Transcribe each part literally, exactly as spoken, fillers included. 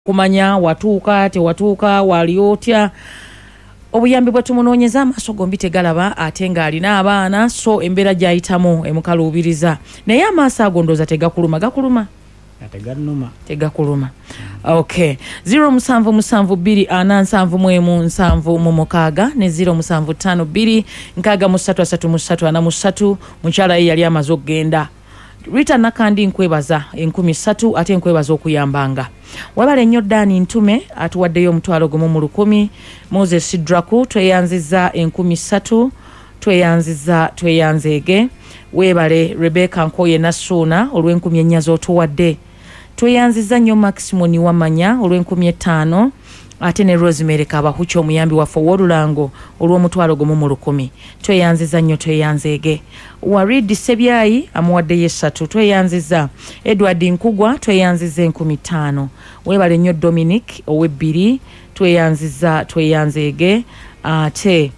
kumanya watuuka tewatuuka wali otya obuyambi bwe tumunoonyeza amaaso gombi tegalaba ate ng'alina abaana so embeera gy'ayitamu emukaluubiriza naye amaaso ago ndooza tegakuluma gakuluma teganuma tegakuluma okay zero musanvu musanvu bbiri ana nsanvu mu emu nsanvu mu mukaaga ne zero musanvu ttaano bbiri nkaaga mu ssatu asatu mu ssatu ana mu ssatu mukyala ye yali amaze okugenda Rita Nakandi nkwebaza enkumi ssatu ate nkwebaza okuyambanga wabale nnyo Dani Ntume atuwaddeyo omutwalo gumu mu lukumi Moses Draku tweyanziza enkumi ssatu tweyanziza tweyanzeege webale Rebecca Nkoye Nasuna olw'enkumi ennya z'otuwadde tweyanziza nnyo Maximoni Wamanya olw'enkumi ettaano ate ne Rosemary Kabahuchi omuyambi waffe w'olulango olw'omutwalo gumu mu lukumi tweyanziza nnyo tweyanzeege Warid Sebyayi amuwaddeyo essatu tweyanziza Edward Nkugwa tweyanziza enkumi ttaano webale nnyo Dominic ow'ebbiri tweyanziza tweyanzeege ate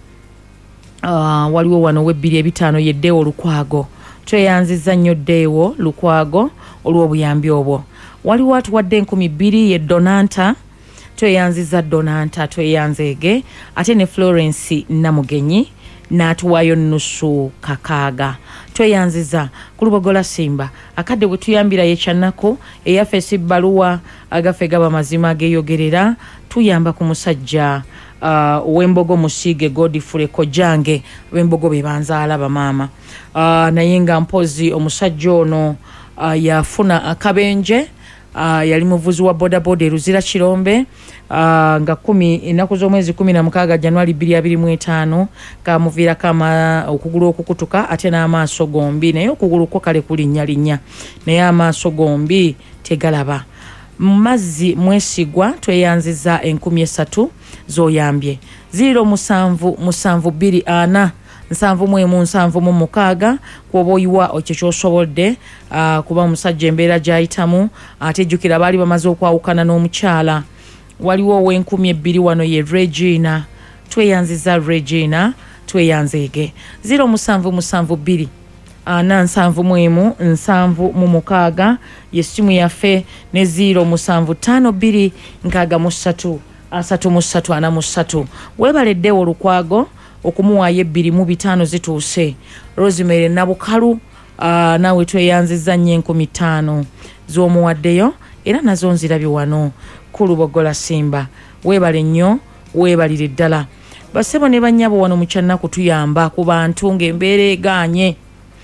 uh, waliwo wano ow'ebbiri ebitaano ye Deo Lukwago tweyanziza nnyo Deo Lukwago olw'obuyambi obwo waliwo atuwadde enkumi bbiri ye Donanta tweyanziza Donanta tweyanzeege ate ne Florence Namugenyi n'atuwaayo nusu kakaaga tweyanziza ku Lubogola Simba akadde bwe tuyambira yekyannako eyaffe sibbaluwa agaffe gaba mazima ageeyogerera tuyamba ku musajja uh, ow'embogo Musiige Godfrey Kojange ab'embogo be banzaala bamaama uh, naye nga mpozi omusajja ono uh, yafuna akabenje Uh, yali muvuzi wa boda boda Ruzira Kirombe uh, nga kumi ennaku z'omwezi kumi na mukaaga Januari bbiri abiri mu etaano kamuviira kama okugulu okukutuka ate n'amaaso gombi naye okugulu ko kale kulinnya linnya naye amaaso gombi tegalaba mazzi mwesigwa tweyanziza enkumi essatu z'oyambye zero musanvu musanvu bbiri ana nsanvu mu emu nsanvu mu mukaaga kwoba oyiwa ekyo ky'osobodde uh, kuba musajja embeera gy'ayitamu ate jjukira baali bamaze okwawukana n'omukyala waliwo ow'enkumi ebbiri wano ye Regina tweyanziza Regina tweyanzeege zero musanvu musanvu bbiri ana nsanvu mu emu nsanvu mu mukaaga yessimu yaffe ne zero musanvu ttaano bbiri nkaaga mu ssatu asatu mu ssatu ana mu ssatu weebaleddewo Olukwago okumuwaayo ebbiri mu bitaano zituuse Rosemary Nabukalu uh, naawe tweyanziza nnyo enkumi ttaano z'omuwaddeyo era nazo nzirabye wano ku Lubogola Simba weebale nnyo weebalire ddala basebo ne bannyabo wano mu kyannaku tuyamba ku bantu ng'embeera egaanye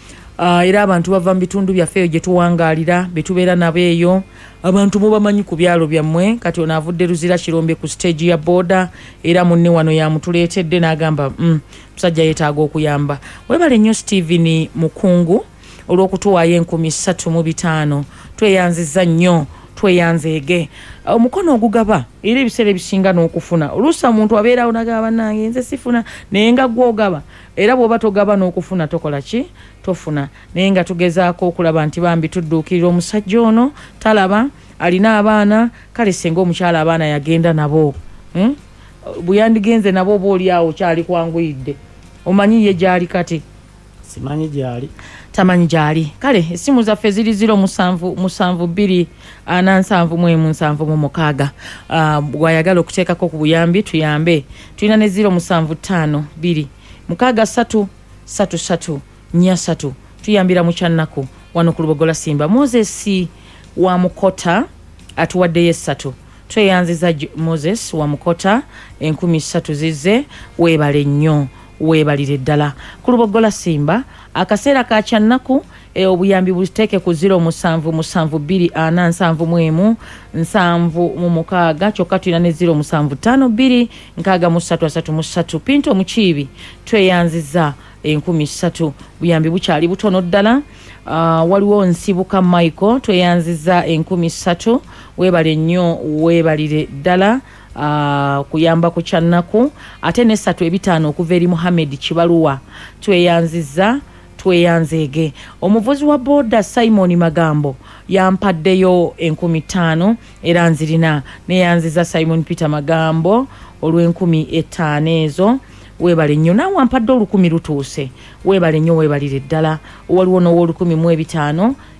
uh, era abantu bava mu bitundu byaffe eyo gye tuwangaalira be tubeera nabo eyo abantu mubamanyi ku byalo byammwe kati ono avudde Ruzira Kirombe ku stage ya boda era munne wano yamutuleetedde n'agamba mm, musajja yeetaaga okuyamba webale nnyo Steven Mukungu olw'okutuwaayo enkumi ssatu mu bitaano tweyanziza nnyo tweyanzeege omukono ogugaba era ebiseera ebisinga n'okufuna oluusi omuntu abeerawo nagaba bannange nze sifuna naye nga gwe ogaba era bw'oba togaba n'okufuna tokola ki tofuna naye nga tugezaako okulaba nti bambi tudduukirira omusajja ono talaba alina abaana kale senga omukyala abaana yagenda nabo hmm? bwe yandigenze nabo oba oli awo kyali kwanguyidde omanyi ye gyali kati simanyi gyali tamanyi gyali kale essimu zaffe ziri ziro musanvu musanvu bbiri ana nsanvu mu emu nsanvu mu mukaaga uh, bw'ayagala okuteekako ku buyambi tuyambe tulina ne ziro musanvu ttaano bbiri mukaaga ssatu ssatu ssatu nnya ssatu tuyambira mu kyannaku wano ku Lubogola Simba Moses wa Mukota atuwaddeyo essatu tweyanziza Moses wa Mukota enkumi ssatu zizze weebale nnyo weebalire ddala ku Lubogola Simba akaseera ka kyannaku e obuyambi buteeke ku ziro musanvu musanvu bbiri ana nsanvu mu emu nsanvu mu mukaaga kyokka tulina ne ziro musanvu ttaano bbiri nkaaga mu ssatu asatu mu ssatu Pinto Mukiibi tweyanziza enkumi ssatu buyambi bukyali butono ddala uh, waliwo Nsibuka Michael tweyanziza enkumi ssatu weebale nnyo weebalire ddala Uh, kuyamba ku kyannaku ate n'essatu ebitaano okuva eri Muhammad Kibaluwa tweyanziza tweyanzeege omuvuzi wa boda Simon Magambo yampaddeyo enkumi ttaano era nzirina neyanziza Simon Peter Magambo olw'enkumi ettaano ezo weebale nnyo naawe wampadde olukumi lutuuse weebale nnyo weebalire ddala waliwo n'ow'olukumi mu ebitaano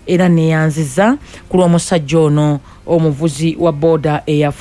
era neyanziza ku lw'omusajja ono omuvuzi wa booda eya